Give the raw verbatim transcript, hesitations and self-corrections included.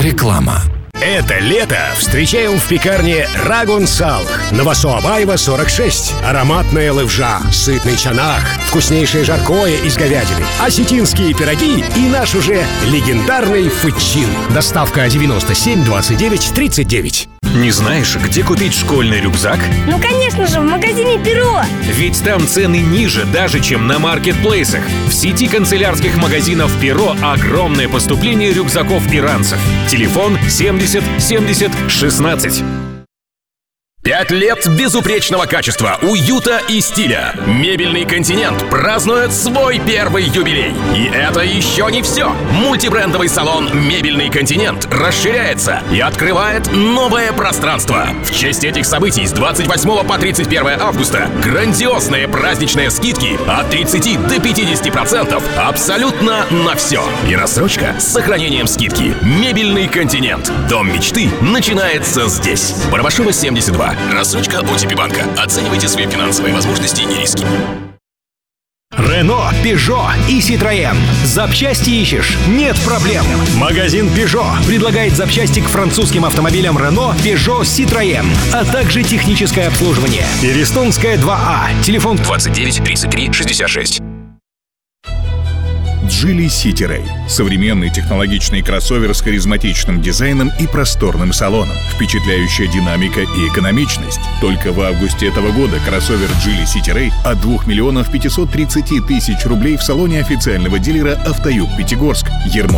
Реклама. Это лето встречаем в пекарне Рагун Салх. Новосоабаева, сорок шесть. Ароматная левжа, сытный чанах, вкуснейшее жаркое из говядины, осетинские пироги и наш уже легендарный фычин. Доставка девяносто семь двадцать девять тридцать девять. Не знаешь, где купить школьный рюкзак? Ну, конечно же, в магазине «Перо». Ведь там цены ниже даже, чем на маркетплейсах. В сети канцелярских магазинов «Перо» огромное поступление рюкзаков и ранцев. Телефон семьдесят семьдесят шестнадцать. Пять лет безупречного качества, уюта и стиля. Мебельный континент празднует свой первый юбилей. И это еще не все. Мультибрендовый салон «Мебельный континент» расширяется и открывает новое пространство. В честь этих событий с двадцать восьмого по тридцать первое августа грандиозные праздничные скидки от тридцати до пятидесяти процентов абсолютно на все. И рассрочка с сохранением скидки. «Мебельный континент». Дом мечты начинается здесь. Барабашева, семьдесят два. Рассрочка о ти пи банка. Оценивайте свои финансовые возможности и риски. Рено, Пежо и Ситроен. Запчасти ищешь? Нет проблем. Магазин Пежо предлагает запчасти к французским автомобилям Рено, Пежо, Ситроен, а также техническое обслуживание. Перестонская два А. Телефон двадцать девять тридцать три шестьдесят шесть. Geely City Ray – современный технологичный кроссовер с харизматичным дизайном и просторным салоном, впечатляющая динамика и экономичность. Только в августе этого года кроссовер Geely City Ray от двух миллионов пятисот тридцати тысяч рублей в салоне официального дилера «Автоюг Пятигорск». Ермо